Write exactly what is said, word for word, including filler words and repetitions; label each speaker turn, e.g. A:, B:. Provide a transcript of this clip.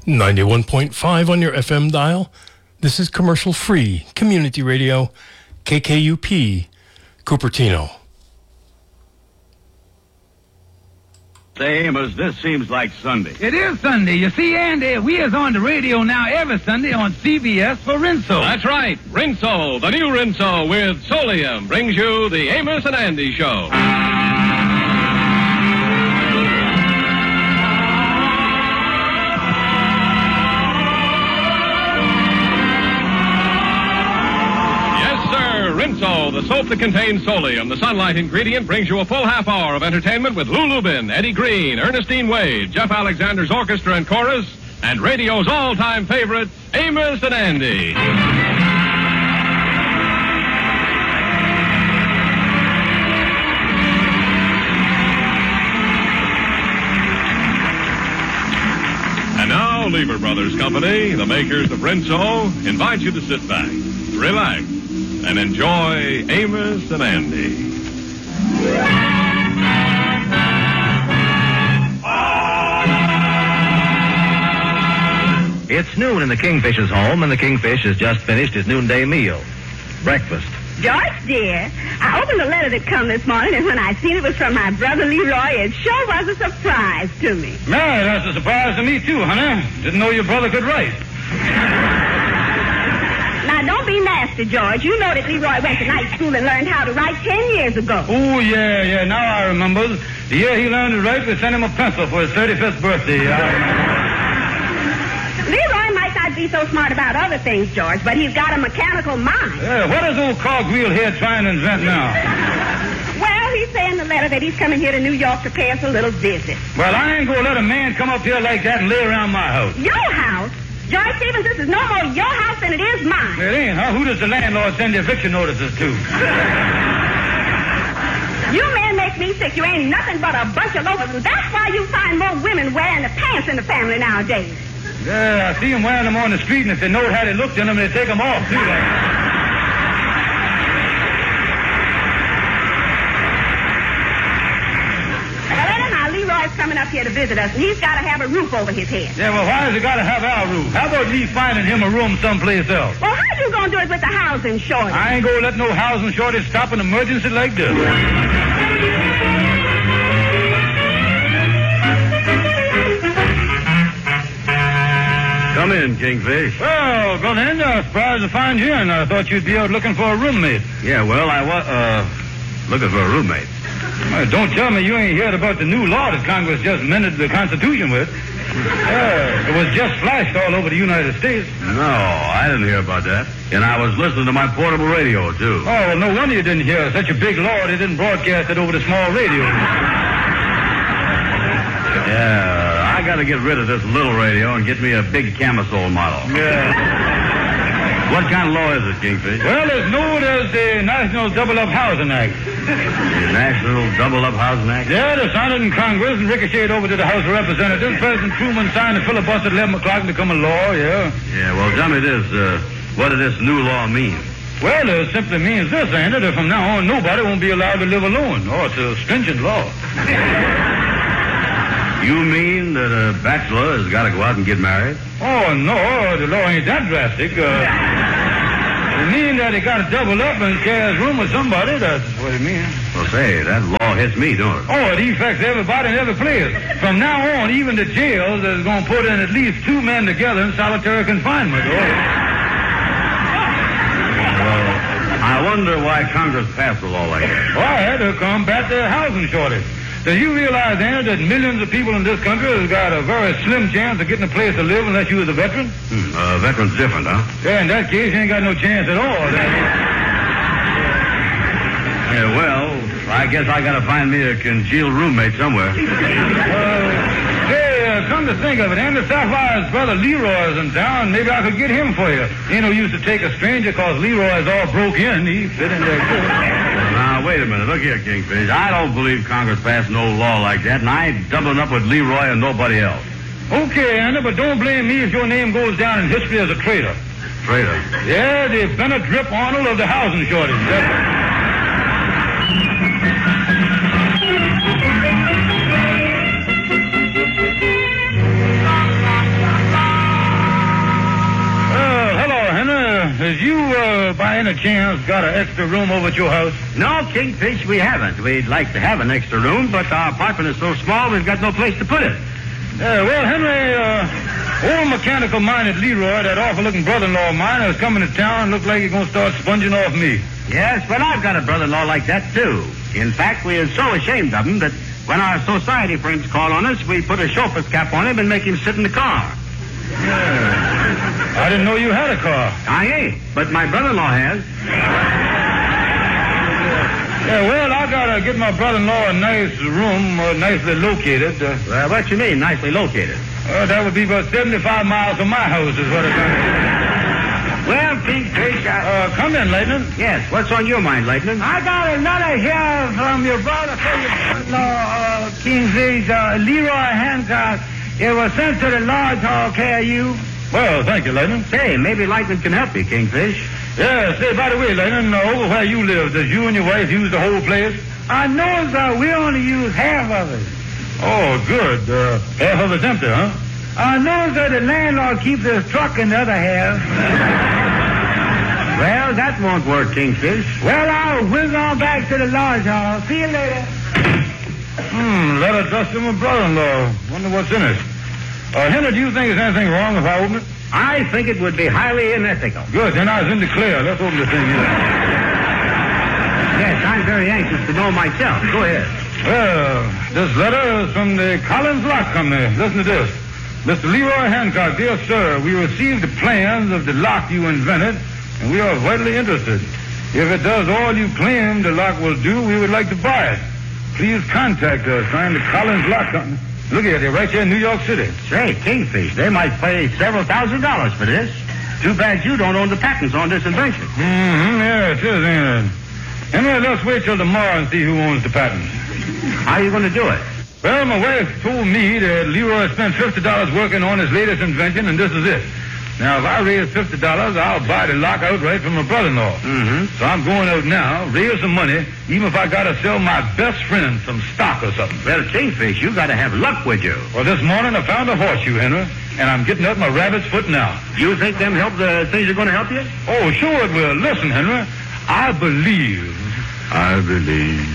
A: ninety-one point five on your F M dial. This is commercial-free community radio, K K U P, Cupertino.
B: Say, Amos, this seems like Sunday.
C: It is Sunday. You see, Andy, we is on the radio now every Sunday on C B S for Rinso.
D: That's right. Rinso, the new Rinso with Solium, brings you the Amos and Andy Show. Rinso, the soap that contains Solium, the sunlight ingredient, brings you a full half hour of entertainment with Lou Lubin, Eddie Green, Ernestine Wade, Jeff Alexander's orchestra and chorus, and radio's all-time favorite, Amos and Andy. And now, Lever Brothers Company, the makers of Rinso, invite you to sit back, relax, and enjoy Amos and Andy.
E: It's noon in the Kingfish's home, and the Kingfish has just finished his noonday meal. Breakfast.
F: George, dear, I opened the letter that come this morning, and when I seen it was from my brother Leroy, it sure was a surprise to me.
C: Man, that's a surprise to me, too, honey. Didn't know your brother could write.
F: Now, don't be nasty, George. You know that Leroy went to night school and learned how to write ten years ago.
C: Oh, yeah, yeah. Now I remember. The year he learned to write, we sent him a pencil for his thirty-fifth birthday. I...
F: Leroy might not be so smart about other things, George, but he's got a mechanical mind.
C: Yeah, what is old Cogwheel here trying to invent now?
F: Well, he said in the letter that he's coming here to New York to pay us a little visit.
C: Well, I ain't going to let a man come up here like that and lay around my house.
F: Your house? George Stevens, this is no more your house than it is mine.
C: It ain't, huh? Who does the landlord send the eviction notices to?
F: You men make me sick. You ain't nothing but a bunch of loafers. And that's why you find more women wearing the pants in the family nowadays.
C: Yeah, I see them wearing them on the street, and if they know how they look in them, they take them off, too.
F: Leroy's coming up here to visit us, and he's got to have a roof over his head.
C: Yeah, well, why has he got to have our roof? How about me finding him a room someplace else?
F: Well, how you going to do it with the housing shortage?
C: I ain't going to let no housing shortage stop an emergency like this.
B: Come in, Kingfish.
C: Well, brother Andy, I was surprised to find you, and I thought you'd be out looking for a roommate.
B: Yeah, well, I was, uh, looking for a roommate.
C: Well, don't tell me you ain't heard about the new law that Congress just amended the Constitution with. Uh, it was just flashed all over the United States.
B: No, I didn't hear about that. And I was listening to my portable radio, too.
C: Oh, well, no wonder you didn't hear. Such a big law, they didn't broadcast it over the small radio.
B: Yeah, I got to get rid of this little radio and get me a big camisole model.
C: Yeah.
B: What kind of law is it, Kingfish?
C: Well, it's known as the National Double-Up Housing Act.
B: The National Double-Up Housing Act?
C: Yeah, they signed it in Congress and ricocheted over to the House of Representatives. President Truman signed the filibuster at eleven o'clock and become a law, yeah.
B: Yeah, well, tell me this. Uh, what does this new law mean?
C: Well, it simply means this, ain't it? That from now on, nobody won't be allowed to live alone. Oh, it's a stringent law.
B: You mean that a bachelor has got to go out and get married?
C: Oh, no, the law ain't that drastic. Uh, it means that he got to double up and share his room with somebody. That's what it means.
B: Well, say, that law hits me, don't it?
C: Oh, it affects everybody in every place. From now on, even the jails is going to put in at least two men together in solitary confinement. Oh.
B: Well, I wonder why Congress passed a law like that.
C: Why? To combat the housing shortage. Do you realize, Anna, that millions of people in this country have got a very slim chance of getting a place to live unless you was a veteran?
B: Hmm. Uh, veteran's different, huh?
C: Yeah, in that case, you ain't got no chance at all.
B: Yeah, well, I guess I got to find me a congealed roommate somewhere.
C: Uh, hey, uh, come to think of it, Andy Sapphire's brother Leroy's in town. Maybe I could get him for you. Ain't no use to take a stranger because Leroy's all broke in. He fit in there good.
B: Now, wait a minute. Look here, Kingfish. I don't believe Congress passed no law like that, and I ain't doubling up with Leroy and nobody else.
C: Okay, Andy, but don't blame me if your name goes down in history as a traitor.
B: Traitor?
C: Yeah, the Bennett Drip Arnold of the housing shortage. That's... any chance, got an extra room over at your house?
B: No, Kingfish, we haven't. We'd like to have an extra room, but our apartment is so small we've got no place to put it.
C: Yeah, well, Henry, uh, old mechanical-minded Leroy, that awful-looking brother-in-law of mine, is coming to town. Looks like he's going to start sponging off me.
B: Yes, but I've got a brother-in-law like that, too. In fact, we are so ashamed of him that when our society friends call on us, we put a chauffeur's cap on him and make him sit in the car.
C: Yeah. I didn't know you had a car.
B: I ain't, but my brother-in-law has.
C: Yeah, well, I gotta get my brother-in-law a nice room, uh, nicely located. Uh,
B: Well, what you mean, nicely located?
C: uh, that would be about seventy-five miles from my house is what it comes.
B: Well, Kingfish, I...
C: Uh, come in, Lightning.
B: Yes, what's on your mind, Lightning?
G: I got another here from your brother, no, uh, Kingfish, uh, Leroy Hancock. It was sent to the Lodge Hall, K U.
C: Well, thank you, Lightning.
B: Say, maybe Lightning can help you, Kingfish.
C: Yeah, say, by the way, Lightning, uh, over where you live, does you and your wife use the whole place?
G: I know, sir, we only use half of it.
C: Oh, good. Uh, half of it's empty, huh?
G: I know, sir, the landlord keeps his truck in the other half.
B: Well, that won't work, Kingfish.
G: Well, I'll whiz on back to the Lodge Hall. See you later.
C: Hmm, letter addressed to my brother-in-law. Wonder what's in it. Uh, Henry, do you think there's anything wrong if I open it?
B: I think it would be highly unethical.
C: Good, then I was in the clear. Let's open the thing here.
B: Yes, I'm very anxious to know myself. Go ahead.
C: Well, this letter is from the Collins Lock Company. Listen to this. Mister Leroy Hancock, dear sir, we received the plans of the lock you invented, and we are vitally interested. If it does all you claim the lock will do, we would like to buy it. Please contact us. Signed the Collins Lock Company. Look at it, right here in New York City.
B: Say, Kingfish, they might pay several thousand dollars for this. Too bad you don't own the patents on this invention.
C: Mm-hmm, yeah, it is, ain't it? Anyway, let's wait till tomorrow and see who owns the patents.
B: How are you going to do it?
C: Well, my wife told me that Leroy spent fifty dollars working on his latest invention, and this is it. Now, if I raise fifty dollars, I'll buy the lock outright from my brother-in-law.
B: Mm-hmm.
C: So I'm going out now, raise some money, even if I got to sell my best friend some stock or something.
B: Well, Kingfish, you got to have luck with you.
C: Well, this morning I found a horseshoe, Henry, and I'm getting up my rabbit's foot now.
B: You think them help the things are going to help you?
C: Oh, sure it will. Listen, Henry, I believe.
B: I believe.